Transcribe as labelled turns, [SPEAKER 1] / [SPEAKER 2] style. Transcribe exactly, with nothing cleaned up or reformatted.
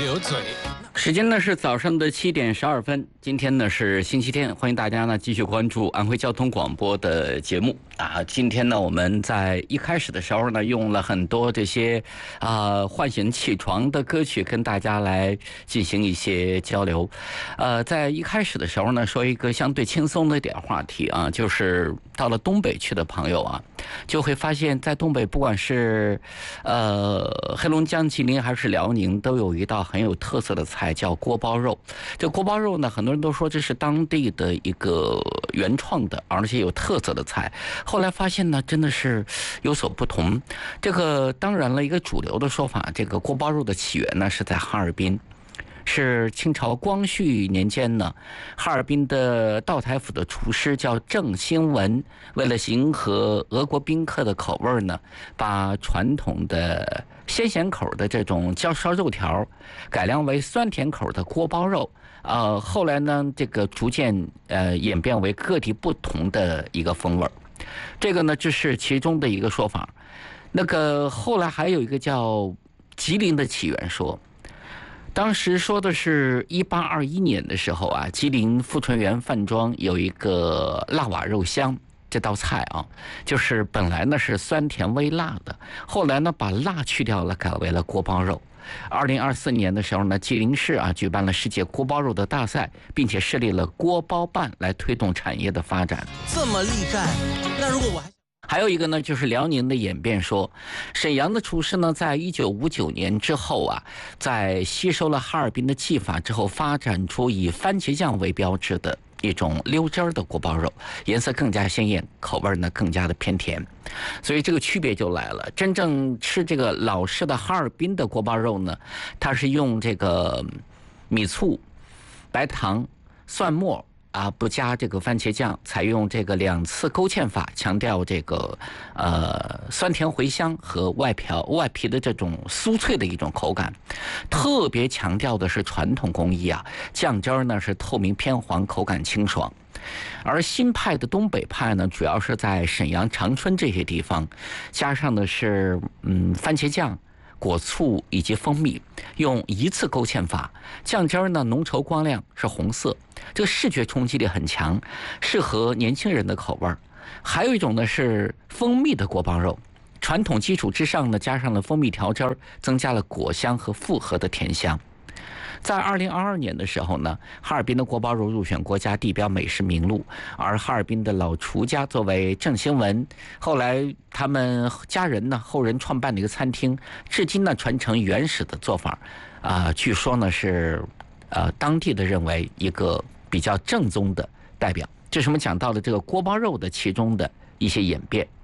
[SPEAKER 1] 流嘴。
[SPEAKER 2] 时间呢是早上的七点十二分，今天呢是星期天，欢迎大家呢继续关注安徽交通广播的节目啊。今天呢我们在一开始的时候呢用了很多这些啊唤醒起床的歌曲跟大家来进行一些交流。呃，在一开始的时候呢说一个相对轻松的一点话题啊，就是到了东北去的朋友啊，就会发现在东北不管是呃黑龙江、吉林还是辽宁，都有一道很有特色的菜叫锅包肉。这锅包肉呢，很多人都说这是当地的一个原创的而且有特色的菜，后来发现呢真的是有所不同。这个当然了，一个主流的说法，这个锅包肉的起源呢是在哈尔滨，是清朝光绪年间呢，哈尔滨的道台府的厨师叫郑兴文，为了迎合俄国宾客的口味呢，把传统的鲜咸口的这种焦烧肉条改良为酸甜口的锅包肉。呃，后来呢，这个逐渐呃演变为各地不同的一个风味。这个呢，这是其中的一个说法。那个后来还有一个叫吉林的起源说。当时说的是一八二一年的时候啊，吉林富春园饭庄有一个辣瓦肉香这道菜啊，就是本来呢是酸甜微辣的，后来呢把辣去掉了，改为了锅包肉。二零二四年的时候呢，吉林市啊举办了世界锅包肉的大赛，并且设立了锅包办来推动产业的发展。
[SPEAKER 1] 这么厉害，那如果我还
[SPEAKER 2] 还有一个呢，就是辽宁的演变说，沈阳的厨师呢，在一九五九年之后啊，在吸收了哈尔滨的技法之后，发展出以番茄酱为标志的一种溜汁儿的锅包肉，颜色更加鲜艳，口味呢更加的偏甜，所以这个区别就来了。真正吃这个老式的哈尔滨的锅包肉呢，它是用这个米醋、白糖、蒜末。啊，不加这个番茄酱，采用这个两次勾芡法，强调这个呃酸甜回香和外皮外皮的这种酥脆的一种口感，特别强调的是传统工艺啊，酱汁儿呢是透明偏黄，口感清爽。而新派的东北派呢，主要是在沈阳、长春这些地方，加上的是嗯番茄酱、果醋以及蜂蜜，用一次勾芡法，酱汁儿呢浓稠光亮，是红色，这个视觉冲击力很强，适合年轻人的口味儿。还有一种呢是蜂蜜的锅包肉，传统基础之上呢加上了蜂蜜调汁儿，增加了果香和复合的甜香。在二零二二年的时候呢，哈尔滨的锅包肉入选国家地标美食名录，而哈尔滨的老厨家作为郑兴文，后来他们家人呢后人创办的一个餐厅，至今呢传承原始的做法，啊、呃，据说呢是呃当地的认为一个比较正宗的代表。这是我们讲到的这个锅包肉的其中的一些演变。